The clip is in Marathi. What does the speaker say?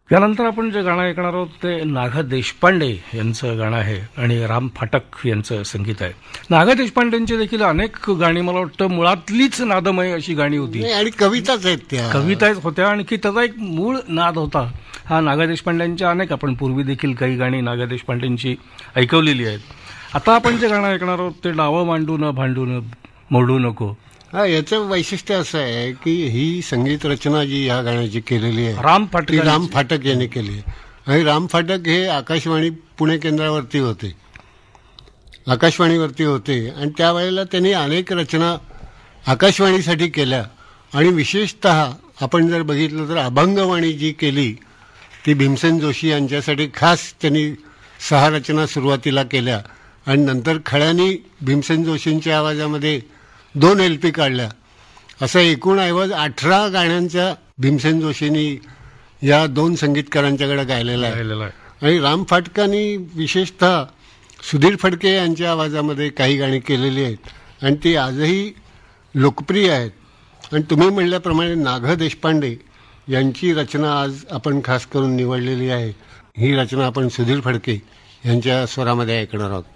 त्यानंतर आपण जे गाणं ऐकणार आहोत ते नागा देशपांडे यांचं गाणं आहे आणि राम फाटक यांचं संगीत आहे. नागा देशपांडेंची देखील अनेक गाणी मला वाटतं मुळातलीच नादमय अशी गाणी होती आणि कविताच आहेत त्या. कविताच होत्या, आणखी त्याचा एक मूळ नाद होता. हा नागा देशपांड्यांच्या अनेक आपण पूर्वी देखील काही गाणी नागा देशपांडेंची ऐकवलेली आहेत. आता आपण जे गाणं ऐकणार आहोत ते डावं मांडू न भांडू न मोडू नको. हा, याचं वैशिष्ट्य असं आहे की ही संगीत रचना जी ह्या गाण्याची केलेली आहे ती राम फाटक यांनी केली आहे. आणि राम फाटक हे आकाशवाणी पुणे केंद्रावरती होते, आकाशवाणीवरती होते आणि त्यावेळेला त्यांनी अनेक रचना आकाशवाणीसाठी केल्या. आणि विशेषतः आपण जर बघितलं तर अभंगवाणी जी केली ती भीमसेन जोशी यांच्यासाठी खास त्यांनी 6 रचना सुरुवातीला केल्या आणि नंतर खळ्यांनी भीमसेन जोशींच्या आवाजामध्ये 2 LP काढल्या. असं एकूण ऐवज 18 गाण्यांच्या भीमसेन जोशींनी या 2 संगीतकारांच्याकडे गायलेला आहे. आणि राम फाटकांनी विशेषतः सुधीर फडके यांच्या आवाजामध्ये काही गाणी केलेली आहेत आणि ती आजही लोकप्रिय आहेत. आणि तुम्ही म्हणल्याप्रमाणे नागा देशपांडे यांची रचना आज आपण खास करून निवडलेली आहे. ही रचना आपण सुधीर फडके यांच्या स्वरामध्ये ऐकणार आहोत.